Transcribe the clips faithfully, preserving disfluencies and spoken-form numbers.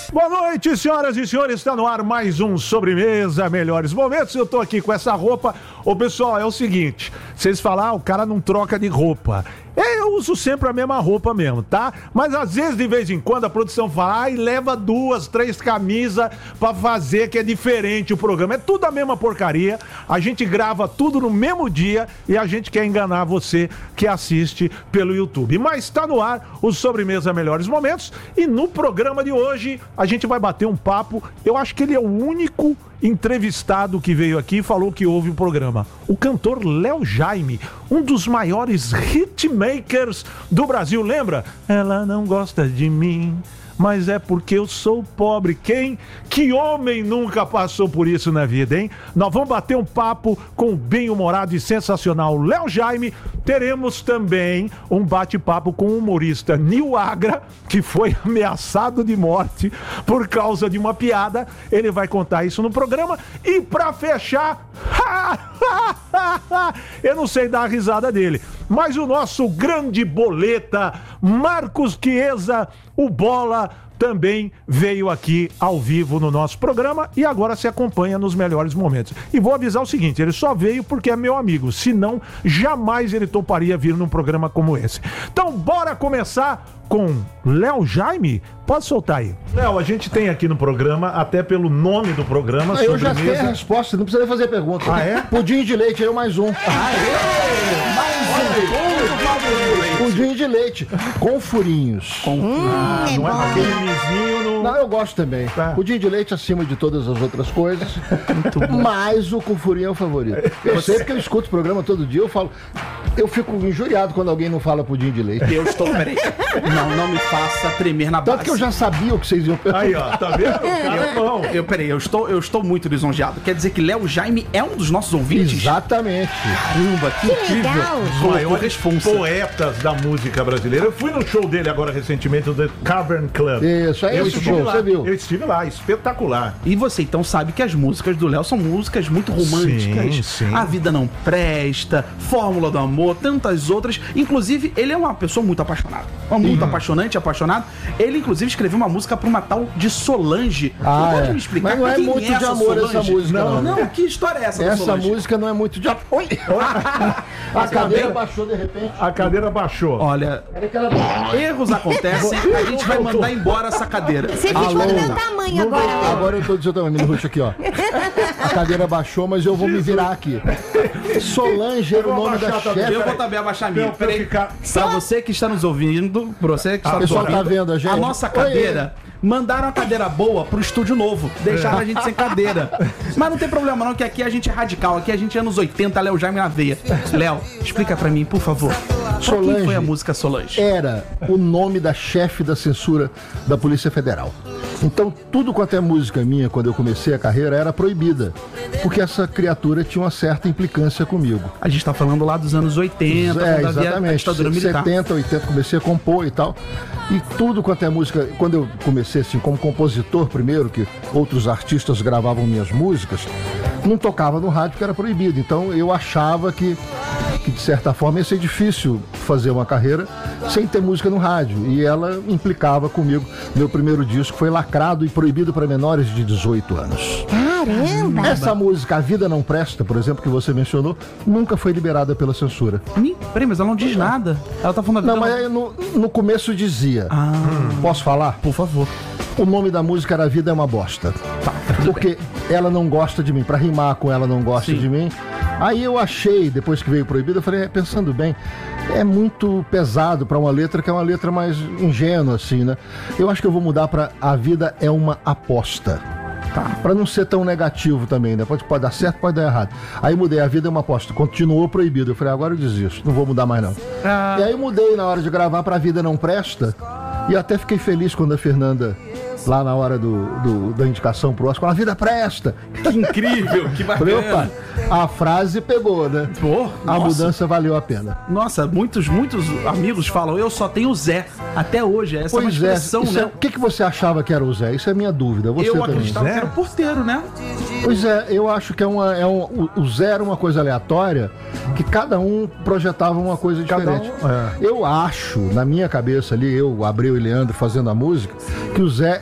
Boa noite, senhoras e senhores, está no ar mais um Sobremesa Melhores Momentos. Eu tô aqui com essa roupa. Ô pessoal, é o seguinte, vocês falam, ah, o cara não troca de roupa. É, eu uso sempre a mesma roupa mesmo, tá? Mas às vezes, de vez em quando, a produção fala, ah, e leva duas, três camisas pra fazer que é diferente o programa. É tudo a mesma porcaria, a gente grava tudo no mesmo dia e a gente quer enganar você que assiste pelo YouTube. Mas tá no ar o Sobremesa Melhores Momentos e no programa de hoje a gente vai bater um papo. Eu acho que ele é o único entrevistado que veio aqui e falou que ouve o programa. O cantor Léo Jaime, um dos maiores hitmakers do Brasil, lembra? Ela não gosta de mim, mas é porque eu sou pobre. Quem? Que homem nunca passou por isso na vida, hein? Nós vamos bater um papo com o bem-humorado e sensacional Léo Jaime. Teremos também um bate-papo com o humorista Nil Agra, que foi ameaçado de morte por causa de uma piada. Ele vai contar isso no programa. E pra fechar, eu não sei dar a risada dele, mas o nosso grande boleta, Marcos Chiesa, o Bola, também veio aqui ao vivo no nosso programa e agora se acompanha nos melhores momentos. E vou avisar o seguinte, ele só veio porque é meu amigo, senão jamais ele toparia vir num programa como esse. Então bora começar com Léo Jaime? Pode soltar aí. Léo, a gente tem aqui no programa, até pelo nome do programa, ah, eu já sei a resposta, não precisa fazer pergunta. Ah, é? Pudim de leite, eu mais um. Ah, é? Mais um. Pudim de leite, com furinhos. Com... Ah, é não é bom. aquele mizinho no... Não, eu gosto também. Tá. Pudim de leite acima de todas as outras coisas. Mas o com furinho é o favorito. Eu sei porque eu escuto o programa todo dia, eu falo... Eu fico injuriado quando alguém não fala pudim de leite. Eu estou... Peraí. Não, não me faça tremer na base. Tanto que eu já sabia o que vocês iam perguntar. Aí, ó, tá vendo? O cara é bom. Eu, peraí, eu estou, eu estou muito lisonjeado. Quer dizer que Léo Jaime é um dos nossos ouvintes? Exatamente. Caramba, que, Que incrível. legal. Os Colocou maiores responsa. poetas da música brasileira. Eu fui no show dele agora recentemente, do The Cavern Club. Isso, é eu esse estive show, lá, você viu? Eu estive lá, espetacular. E você então sabe que as músicas do Léo são músicas muito românticas. Sim, sim. A Vida Não Presta, Fórmula do Amor, tantas outras. Inclusive, ele é uma pessoa muito apaixonada. Muito apaixonante, apaixonado. Ele, inclusive, escreveu uma música para uma tal de Solange. Ah, Pode é. me explicar Mas não é quem muito de essa amor Solange? essa música, Não, não. não, que história é essa da Essa Solange? música não é muito de... Oi! A cadeira baixou de repente. A cadeira baixou. Olha, Peraí que ela... erros acontecem, a gente vai mandar embora essa cadeira. Você ficou Alô? do meu tamanho agora, Léo. Agora eu tô do seu tamanho, me ruxa aqui, ó. A cadeira baixou, mas eu vou me virar aqui. Solange era o nome da abaixar também. Eu vou chefe. também abaixar a minha. Não, pra Peraí. ficar- Pra você que está nos ouvindo, pra você que está O nos pessoal ouvindo, tá vendo a gente? nossa cadeira, mandaram a cadeira boa pro estúdio novo. Deixaram a gente sem cadeira. Mas não tem problema não, que aqui a gente é radical. Aqui a gente é anos oitenta, Léo Jaime na veia. Léo, explica pra mim, por favor. Pra quem Solange foi a música Solange? Era o nome da chefe da censura da Polícia Federal. Então, tudo quanto é música minha, quando eu comecei a carreira, era proibida. Porque essa criatura tinha uma certa implicância comigo. A gente tá falando lá dos anos oitenta, É, quando havia a exatamente. ditadura militar. setenta, oitenta, comecei a compor e tal. E tudo quanto é música, quando eu comecei assim, como compositor primeiro, que outros artistas gravavam minhas músicas, não tocava no rádio porque era proibido. Então eu achava que, que de certa forma ia ser difícil fazer uma carreira sem ter música no rádio. E ela implicava comigo. Meu primeiro disco foi lacrado e proibido para menores de dezoito anos. Caramba. Essa música, A Vida Não Presta, por exemplo, que você mencionou, nunca foi liberada pela censura. Me- Peraí, mas ela não diz nada. Ela tá falando da Não, vida- mas aí no, no começo dizia. Ah, Posso falar? por favor. O nome da música era A Vida é uma Bosta. Tá, tudo bem. Porque ela não gosta de mim. Pra rimar com ela não gosta Sim. de mim. Aí eu achei, depois que veio proibido, eu falei, é, pensando bem, é muito pesado pra uma letra que é uma letra mais ingênua, assim, né? Eu acho que eu vou mudar pra A Vida é uma Aposta. Tá. Pra não ser tão negativo também, né? Pode, pode dar certo, pode dar errado. Aí mudei, A Vida é uma Aposta. Continuou proibido. Eu falei, agora eu desisto, não vou mudar mais não. Ah. E aí mudei na hora de gravar pra A Vida Não Presta. E até fiquei feliz quando a Fernanda, lá na hora do, do- da indicação pro Oscar, a vida presta. Que incrível, que Falei, bacana. opa, a frase pegou, né? Pô, A nossa. mudança valeu a pena. Nossa, muitos, muitos amigos falam, eu só tenho Zé. Até hoje, essa é uma Pois é, expressão, isso né? é- o que, que você achava que era o Zé? Isso é minha dúvida. Você Eu também. acreditava Zé? que era o porteiro, né? Pois é, eu acho que é uma, é um, o, o Zé era uma coisa aleatória, que cada um projetava uma coisa Cada diferente. um, é. Eu acho, na minha cabeça ali, eu, Abreu e Leandro fazendo a música, que o Zé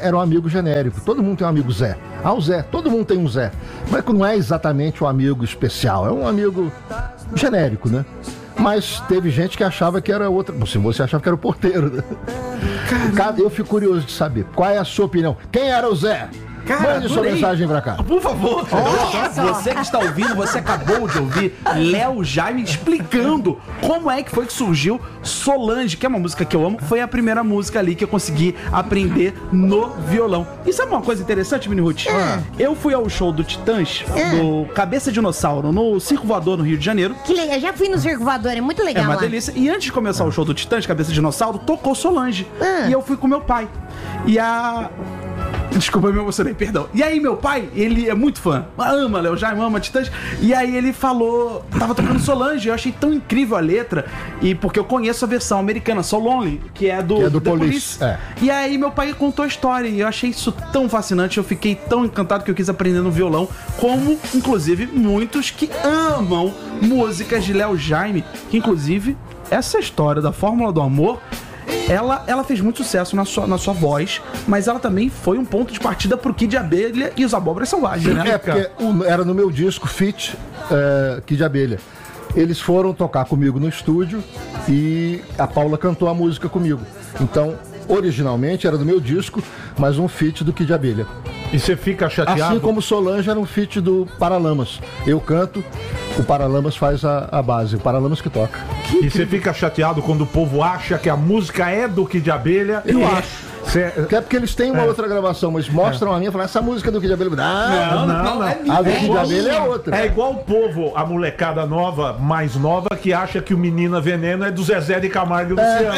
era um amigo genérico. Todo mundo tem um amigo Zé. Ah, o Zé. Todo mundo tem um Zé. Mas não é exatamente um amigo especial. É um amigo genérico, né? Mas teve gente que achava que era outra. Você, você achava que era o porteiro, né? Cara, eu fico curioso de saber. Qual é a sua opinião? Quem era o Zé? Cara, mande sua adorei. mensagem pra cá. Por favor. Olha só. Você que está ouvindo, você acabou de ouvir Léo Jaime explicando como é que foi que surgiu Solange, que é uma música que eu amo. Foi a primeira música ali que eu consegui aprender no violão. E sabe uma coisa interessante, Mini Ruth? Ah. Eu fui ao show do Titãs, Ah. do Cabeça Dinossauro, no Circo Voador, no Rio de Janeiro. Que legal, já fui no Circo Voador, é muito É legal uma lá. delícia. E antes de começar o show do Titãs, Cabeça de Dinossauro, tocou Solange. Ah. E eu fui com meu pai. E a... Desculpa, eu me emocionei, perdão. E aí, meu pai, ele é muito fã. Ama Léo Jaime, ama Titãs. E aí ele falou... Tava tocando Solange. Eu achei tão incrível a letra. E porque eu conheço a versão americana, So Lonely, que é do, Que é do The Police, é. E aí meu pai contou a história. E eu achei isso tão fascinante. Eu fiquei tão encantado que eu quis aprender no violão. Como, inclusive, muitos que amam músicas de Léo Jaime. Que, inclusive, essa história da Fórmula do Amor... Ela, ela fez muito sucesso na sua, na sua voz, mas ela também foi um ponto de partida pro Kid Abelha e os Abóboras Selvagens, né? É, porque o- era no meu disco Fit, é, Kid Abelha. Eles foram tocar comigo no estúdio e a Paula cantou a música comigo. Então, originalmente era do meu disco, mas um feat do Kid Abelha. E você fica chateado? Assim como Solange era um feat do Paralamas. Eu canto, o Paralamas faz a, a base, o Paralamas que toca. E você fica chateado quando o povo acha que a música é do Kid Abelha? Eu e acho. Cê... Que é porque eles têm uma É. outra gravação, mas mostram a minha e falam, essa música é do Kid Abelha. Não, Ah, não, não. é a do É Kid igual- Abelha é outra. É igual o povo, a molecada nova, mais nova, que acha que o Menina Veneno é do Zezé de Camargo e Luciano.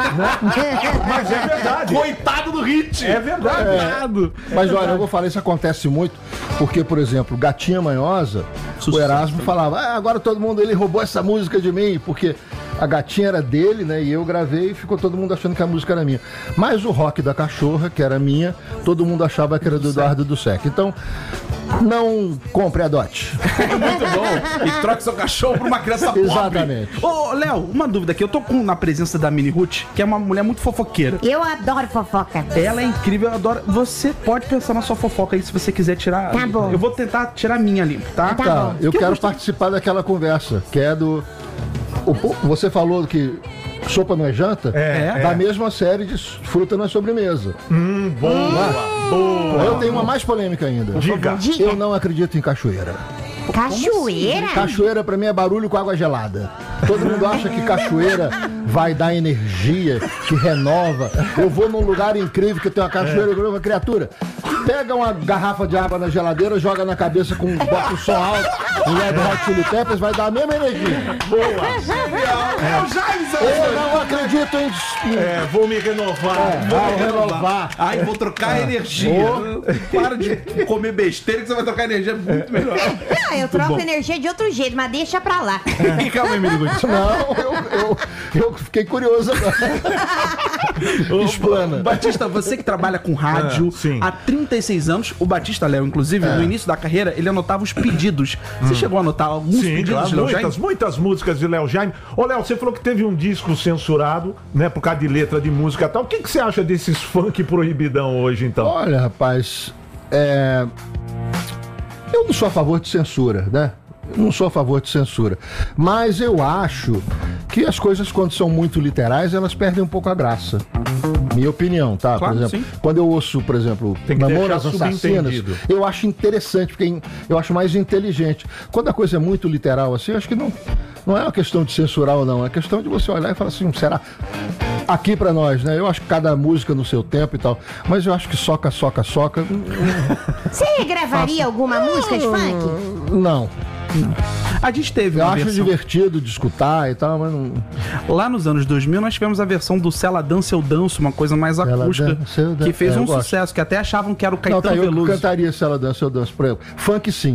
Mas é verdade. Coitado do Hit! É verdade. Mas olha, eu vou falar, isso acontece muito, porque, por exemplo, Gatinha Manhosa, o Erasmo falava, ah, agora todo mundo, ele roubou essa música de mim, porque a gatinha era dele, né, e eu gravei e ficou todo mundo achando que a música era minha. Mas o Rock da Cachorra, que era minha, todo mundo achava que era do Eduardo do Sec. Então, não compre a dote. Muito bom. E troque seu cachorro por uma criança pobre. Exatamente. Ô, Léo, uma dúvida aqui. Eu tô com, na presença da Mini Ruth, que é uma mulher muito fofoqueira. Eu adoro fofoca. Ela é incrível, eu adoro. Você pode pensar na sua fofoca aí se você quiser tirar. Tá bom. Eu vou tentar tirar a minha limpo, tá? Tá Tá, bom. eu Que eu quero gostei. participar daquela conversa, que é do... o- você falou que sopa não é janta? É, Da é. mesma série de fruta não é sobremesa. Hum, boa, boa. Eu tenho uma mais polêmica ainda. Diga. Diga. Eu não acredito em cachoeira. Cachoeira? Cachoeira pra mim é barulho com água gelada. Todo mundo acha que cachoeira vai dar energia, que renova. Eu vou num lugar incrível que tem uma cachoeira, eu uma criatura. Pega uma garrafa de água na geladeira, joga na cabeça com bota o som alto, o Red Hot Chili Peppers vai dar a mesma energia. Eu não acredito em... É, vou me renovar. É, Vou vai me renovar. renovar. Ai, vou trocar energia. Para de comer besteira que você vai trocar energia muito melhor. Ah, eu troco energia de outro jeito, mas deixa pra lá. Calma aí, Mini Ruth. Não, eu, eu, eu fiquei curioso agora. Explana. Batista, você que trabalha com rádio Ah, sim. há trinta e seis anos, o Batista Léo, inclusive, no início da carreira, ele anotava os pedidos. Você chegou a anotar alguns Sim, pedidos claro, de Léo Jaime? muitas, muitas músicas de Léo Jaime. Ô, Léo, você falou que teve um disco censurado, né, por causa de letra de música e tal. O que, que você acha desses funk proibidão hoje, então? Olha, rapaz, é... eu não sou a favor de censura, né? Eu não sou a favor de censura. Mas eu acho que as coisas, quando são muito literais, elas perdem um pouco a graça. Minha opinião, tá? Claro, por exemplo, sim. quando eu ouço, por exemplo, Tem que Namoro deixar às Assassinas, subentendido. eu acho interessante, porque eu acho mais inteligente. Quando a coisa é muito literal assim, eu acho que não, não é uma questão de censurar ou não, é questão de você olhar e falar assim, será... Aqui pra nós, né? Eu acho que cada música no seu tempo e tal, mas eu acho que soca, soca, soca... Você gravaria alguma música de funk? Não. A gente teve Eu uma acho versão... divertido de escutar e tal, mas não... Lá nos anos dois mil, nós tivemos a versão do Se Ela Dança, Eu Danço, uma coisa mais Ela acústica, Dança, Eu Danço. que fez É, eu um gosto. sucesso, que até achavam que era o Não, Caetano tá, eu Veloso. cantaria Se Ela Dança, Eu Danço. Por exemplo, funk sim.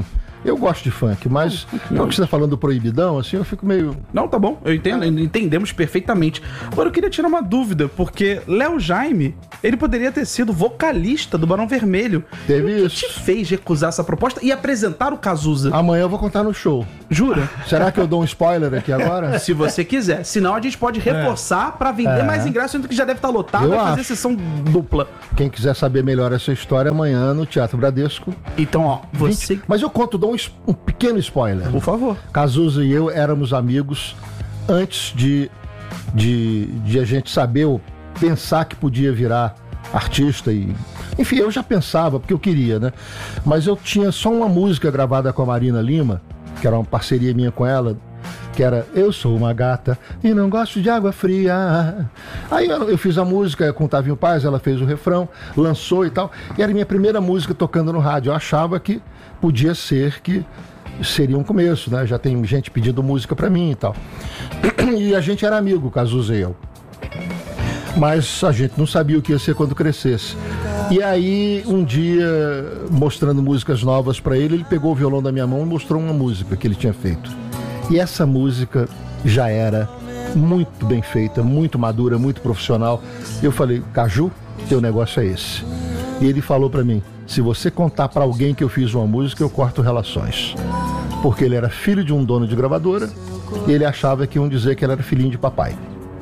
Eu gosto de funk, mas não que você está falando do proibidão, assim, eu fico meio... Não, tá bom, eu entendo, entendemos perfeitamente. Agora eu queria tirar uma dúvida, porque Léo Jaime, ele poderia ter sido vocalista do Barão Vermelho. Teve O que isso. te fez recusar essa proposta e apresentar o Cazuza? Amanhã eu vou contar no show. Jura? Será que eu dou um spoiler aqui agora? Se você quiser. Senão a gente pode reforçar pra vender É. mais ingressos, sendo que já deve estar lotado, Eu vai fazer acho. sessão dupla. Quem quiser saber melhor essa história, amanhã no Teatro Bradesco. Então, ó, você... vinte Mas eu conto, dou um, es- um pequeno spoiler. Por favor. Cazuza e eu éramos amigos antes de, de, de a gente saber ou pensar que podia virar artista e... Enfim, eu já pensava, porque eu queria, né? Mas eu tinha só uma música gravada com a Marina Lima, que era uma parceria minha com ela, que era Eu Sou Uma Gata e Não Gosto de Água Fria. Aí eu, eu fiz a música com o Tavinho Paz, ela fez o refrão, lançou e tal. E era a minha primeira música tocando no rádio. Eu achava que podia ser que seria um começo, né? Já tem gente pedindo música pra mim e tal. E a gente era amigo, Cazuza e eu. Mas a gente não sabia o que ia ser quando crescesse. E aí, um dia, mostrando músicas novas pra ele, ele pegou o violão da minha mão e mostrou uma música que ele tinha feito. E essa música já era muito bem feita, muito madura, muito profissional. Eu falei, Caju, teu negócio é esse. E ele falou pra mim, se você contar pra alguém que eu fiz uma música, eu corto relações. Porque ele era filho de um dono de gravadora e ele achava que iam dizer que ele era filhinho de papai.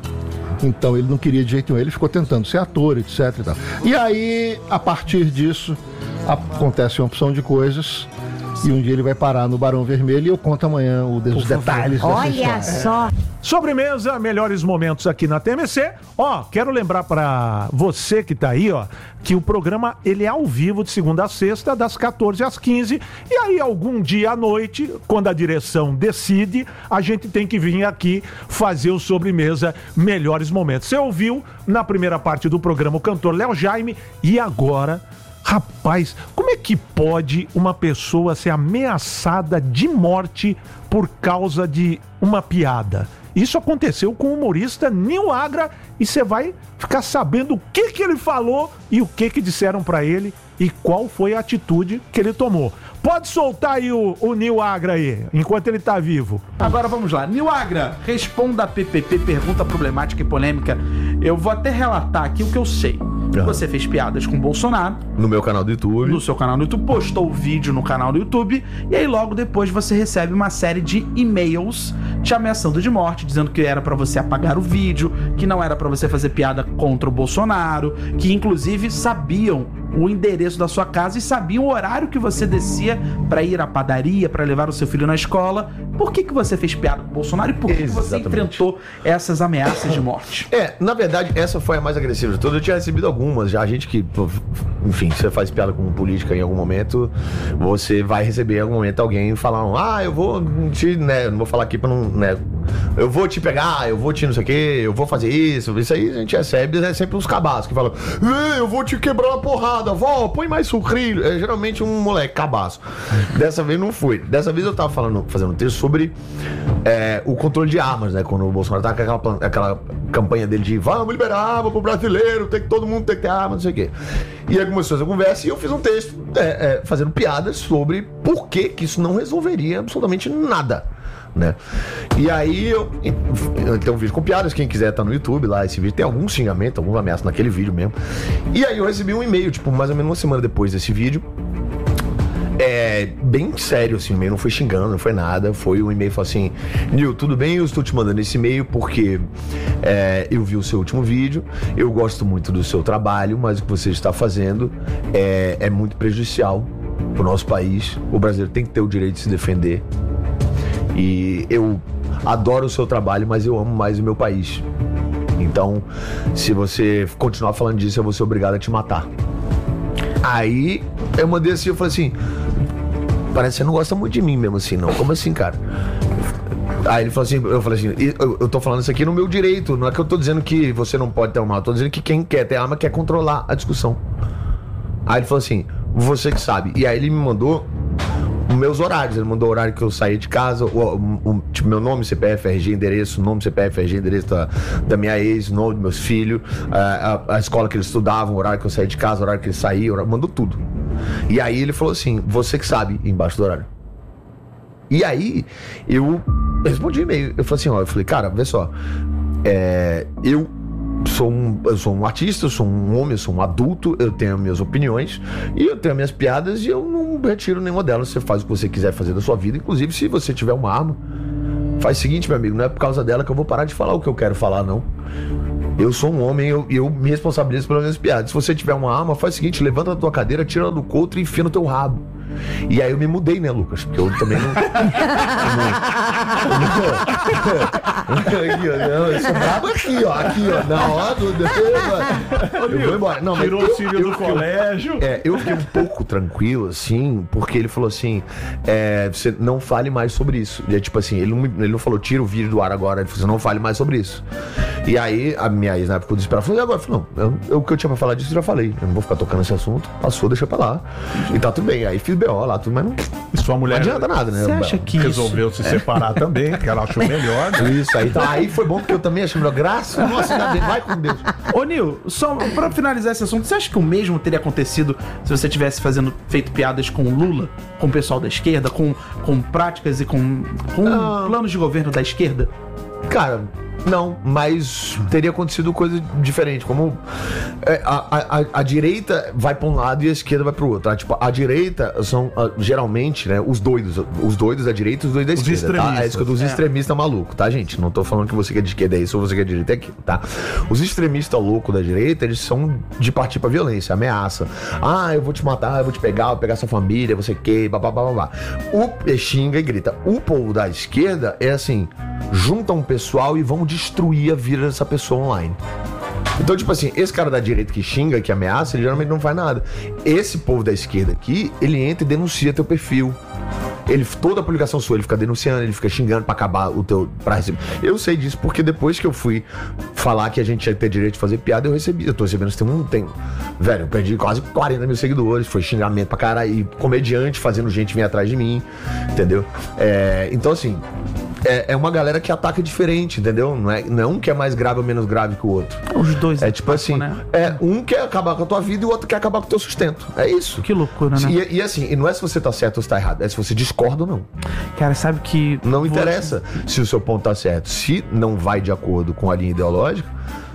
Então ele não queria de jeito nenhum, ele ficou tentando ser ator, etc e tal. E aí, a partir disso, acontece uma opção de coisas e um dia ele vai parar no Barão Vermelho e eu conto amanhã o- os detalhes dessa Olha história. só. Sobremesa, melhores momentos aqui na T M C. Ó, quero lembrar pra você que tá aí, ó, que o programa ele é ao vivo de segunda a sexta, das quatorze às quinze. E aí, algum dia à noite, quando a direção decide, a gente tem que vir aqui fazer o sobremesa melhores momentos. Você ouviu na primeira parte do programa o cantor Léo Jaime e agora. Rapaz, como é que pode uma pessoa ser ameaçada de morte por causa de uma piada? Isso aconteceu com o humorista Nil Agra e você vai ficar sabendo o que que ele falou e o que que disseram pra ele e qual foi a atitude que ele tomou. Pode soltar aí o, o Nil Agra aí, enquanto ele tá vivo. Agora vamos lá. Nil Agra, responda a P P P, pergunta problemática e polêmica. Eu vou até relatar aqui o que eu sei. Você fez piadas com o Bolsonaro No meu canal do YouTube. no seu canal no YouTube, postou o vídeo no canal do YouTube e aí logo depois você recebe uma série de e-mails te ameaçando de morte, dizendo que era pra você apagar o vídeo, que não era pra você fazer piada contra o Bolsonaro, que inclusive sabiam o endereço da sua casa e sabiam o horário que você descia pra ir à padaria, pra levar o seu filho na escola. Por que que você fez piada com o Bolsonaro e por que que você Exatamente. enfrentou essas ameaças de morte? É, na verdade, essa foi a mais agressiva de todas. Eu tinha recebido algumas já. A gente que, pô, enfim, você faz piada com política em algum momento, você vai receber em algum momento alguém falando, ah, eu vou te, né, não vou falar aqui pra não, né, eu vou te pegar, eu vou te não sei o que, eu vou fazer isso. Isso aí a gente recebe, é sempre uns cabaços que falam, eu vou te quebrar uma porrada, vó, põe mais sucrilho. É geralmente um moleque cabaço. Dessa vez não foi. Dessa vez eu tava falando, fazendo um texto sobre é, o controle de armas, né? Quando o Bolsonaro tá com aquela, plan- aquela campanha dele de vamos liberar arma pro brasileiro, tem que todo mundo tem que ter arma, não sei o quê. E aí começou essa conversa e eu fiz um texto é, é, fazendo piadas sobre por que que isso não resolveria absolutamente nada. Né? E aí eu, eu tenho um vídeo com piadas, quem quiser tá no YouTube lá, esse vídeo tem algum xingamento, alguma ameaça naquele vídeo mesmo. E aí eu recebi um e-mail, tipo, mais ou menos uma semana depois desse vídeo. É, bem sério, assim, o e-mail não foi xingando, não foi nada. Foi um e-mail, falou assim, Nil, tudo bem? Eu estou te mandando esse e-mail porque é, eu vi o seu último vídeo, eu gosto muito do seu trabalho, mas o que você está fazendo é, é muito prejudicial pro nosso país. O brasileiro tem que ter o direito de se defender. E eu adoro o seu trabalho, mas eu amo mais o meu país. Então, se você continuar falando disso, eu vou ser obrigado a te matar. Aí, eu mandei assim, eu falei assim, parece que você não gosta muito de mim mesmo assim, não. Como assim, cara? Aí ele falou assim, eu falei assim, eu, eu tô falando isso aqui no meu direito, não é que eu tô dizendo que você não pode ter uma arma, eu tô dizendo que quem quer ter arma quer controlar a discussão. Aí ele falou assim, você que sabe. E aí ele me mandou os meus horários, ele mandou o horário que eu saía de casa, o, o, o, tipo, meu nome, C P F, R G, endereço, nome, C P F, R G, endereço da, da minha ex, nome dos meus filhos, a, a, a escola que eles estudavam, o horário que eu saía de casa, o horário que eles saíam, horário, mandou tudo. E aí ele falou assim, você que sabe, embaixo do horário. E aí, eu respondi e-mail. Eu falei assim, ó, eu falei, cara, vê só. É, eu, sou um, eu sou um artista, eu sou um homem, eu sou um adulto, eu tenho minhas opiniões e eu tenho minhas piadas e eu não retiro nenhuma delas. Você faz o que você quiser fazer da sua vida. Inclusive, se você tiver uma arma, faz o seguinte, meu amigo, não é por causa dela que eu vou parar de falar o que eu quero falar, não. Eu sou um homem e eu, eu me responsabilizo pelas minhas piadas. Se você tiver uma arma, faz o seguinte, levanta a tua cadeira, tira ela do couro e enfia no teu rabo. E aí eu me mudei, né, Lucas? Porque eu também não... aqui, ó, não, eu sou brabo aqui, ó. Aqui, ó. Na hora do... Eu vou embora. Não, mas tirou eu, o filho do fiquei, colégio. É, eu fiquei um pouco tranquilo, assim, porque ele falou assim, é, você não fale mais sobre isso. E é tipo assim, ele não, ele não falou, tira o vídeo do ar agora. Ele falou, você não fale mais sobre isso. E aí, a minha ex, na época, eu desesperava, falou, e agora? Eu falei, não, eu, eu, o que eu tinha pra falar disso, eu já falei. Eu não vou ficar tocando esse assunto. Passou, deixa pra lá. E tá tudo bem. Aí fiz B O lá, tudo, mas não, E sua mulher não adianta nada, né? Você acha que resolveu isso... se separar também, que ela achou melhor. Né? Isso, aí, tá, aí foi bom porque eu também achei melhor. Graças, nossa, ainda bem, vai com Deus. Ô, Nil, só pra finalizar esse assunto, você acha que o mesmo teria acontecido se você tivesse fazendo, feito piadas com o Lula, com o pessoal da esquerda, com, com práticas e com, com Ah. planos de governo da esquerda? Cara, não, mas teria acontecido coisa diferente. Como é, a, a, a direita vai pra um lado e a esquerda vai pro outro. Tá? Tipo, a direita são ah, geralmente, né, os doidos. Os doidos da direita e os doidos da Os esquerda. Tá? extremistas. É isso que eu tô, os É. extremistas malucos, tá, gente? Não tô falando que você que é de esquerda é isso ou você que é de direita é aquilo, tá? Os extremistas loucos da direita, eles são de partir pra violência, ameaça. Ah, eu vou te matar, eu vou te pegar, eu vou pegar sua família, você que, babá, babá. O xinga e grita. O povo da esquerda é assim, junta um pessoal e vão destruir a vida dessa pessoa online. Então, tipo assim, esse cara da direita que xinga, que ameaça, ele geralmente não faz nada. Esse povo da esquerda aqui, ele entra e denuncia teu perfil. Ele, toda a publicação sua, ele fica denunciando, ele fica xingando pra acabar o teu... Pra receber. Eu sei disso porque depois que eu fui falar que a gente ia ter direito de fazer piada, eu recebi. Eu tô recebendo, tem um... Tem, velho, eu perdi quase quarenta mil seguidores, foi xingamento pra caralho, e comediante fazendo gente vir atrás de mim, entendeu? É, então, assim... É, é uma galera que ataca diferente, entendeu? Não é, não é um que é mais grave ou menos grave que o outro. Os dois. É tipo assim, né? é um quer acabar com a tua vida e o outro quer acabar com o teu sustento. É isso. Que loucura, né? E, e assim, e não é se você tá certo ou se tá errado, é se você discorda ou não. Cara, sabe que... Não Vou- interessa se o seu ponto tá certo. Se não vai de acordo com a linha ideológica.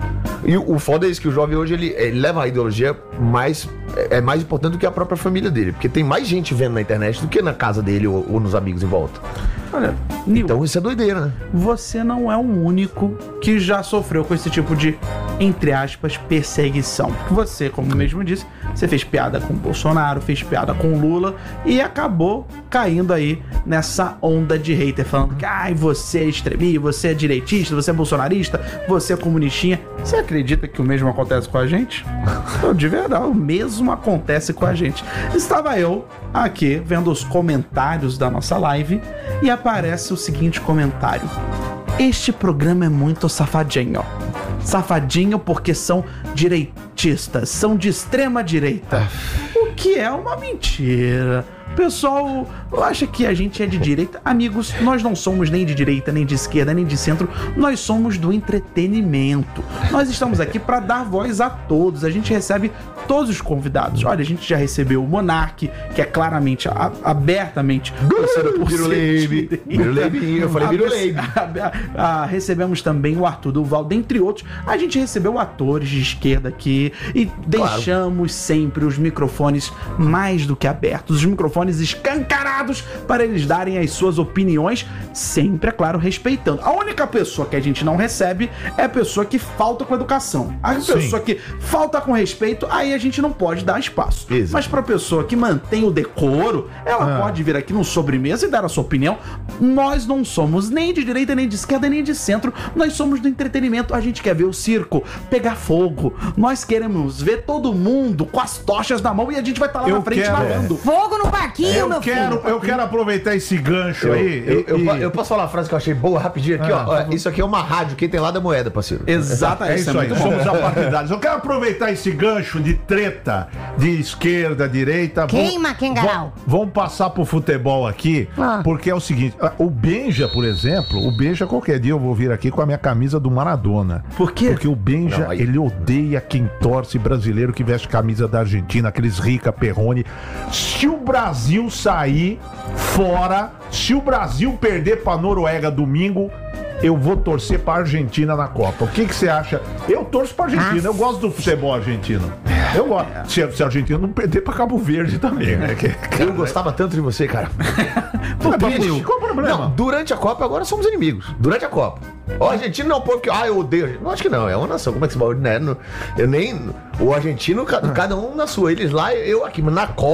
E o, o foda é isso, que o jovem hoje ele, ele leva a ideologia mais. É mais importante do que a própria família dele. Porque tem mais gente vendo na internet do que na casa dele ou, ou nos amigos em volta. Olha, Nil, Então isso é doideira, né? você não é o único que já sofreu com esse tipo de, entre aspas, perseguição. Porque você, como mesmo disse, você fez piada com o Bolsonaro, fez piada com o Lula e acabou caindo aí nessa onda de hater, falando que ai, você é extremista, você é direitista, você é bolsonarista, você é comunistinha. Você acredita que o mesmo acontece com a gente? Então, de verdade, o mesmo acontece com a gente. Estava eu aqui vendo os comentários da nossa live e aparece o seguinte comentário: este programa é muito safadinho. Safadinho porque são direitistas, são de extrema direita. O que é uma mentira. O pessoal acha que a gente é de direita. Amigos, nós não somos nem de direita, nem de esquerda, nem de centro. Nós somos do entretenimento. Nós estamos aqui para dar voz a todos. A gente recebe todos os convidados. Olha, a gente já recebeu o Monark, que é claramente, a, abertamente torcedor por ser Biruleibe. Biruleibe. Eu falei Biruleibe. a- a- a- recebemos também o Arthur Duval, dentre outros. A gente recebeu atores de esquerda aqui e deixamos sempre os microfones mais do que abertos, os microfones escancarados para eles darem as suas opiniões, sempre, é claro, respeitando. A única pessoa que a gente não recebe é a pessoa que falta com educação. A pessoa que falta com respeito, aí a gente não pode dar espaço. Exato. Mas pra pessoa que mantém o decoro, ela pode vir aqui no sobremesa e dar a sua opinião. Nós não somos nem de direita, nem de esquerda, nem de centro. Nós somos do entretenimento. A gente quer ver o circo pegar fogo. Nós queremos ver todo mundo com as tochas na mão e a gente vai estar lá Eu na frente quero- nadando. Fogo no parquinho, Eu meu quero, filho. eu quero aproveitar esse gancho Eu, aí. eu, e- eu, e- eu posso falar uma frase que eu achei boa rapidinho aqui, Ah, ó. Ó, isso aqui é uma rádio, quem tem lá da moeda, parceiro. Exato, É isso aí, muito bom. somos apartidários. Eu quero aproveitar esse gancho de treta de esquerda, direita. Queima, Vamos- Kengarau. Vamos passar pro futebol aqui, Ah. porque é o seguinte: ah, o Benja, por exemplo, o Benja qualquer dia eu vou vir aqui com a minha camisa do Maradona. Por quê? Porque o Benja, Não, aí- ele odeia quem torce brasileiro que veste camisa da Argentina, aqueles rica Perrone. Se o Brasil sair fora, se o Brasil perder pra Noruega domingo, eu vou torcer pra Argentina na Copa. O que que você acha? Eu torço pra Argentina, eu gosto do futebol argentino. Eu gosto. Se, se a Argentina não perder pra Cabo Verde também, né? Que, Eu gostava tanto de você, cara. Pô, Plínio, qual o problema? Não, durante a Copa agora somos inimigos. Durante a Copa. O argentino não, porque. Ah, eu odeio. a Argentina. Não, acho que não. É uma nação. Como é que se fala? Né? Eu nem. O argentino, cada um na sua. Eles lá, eu aqui. Mas na Copa.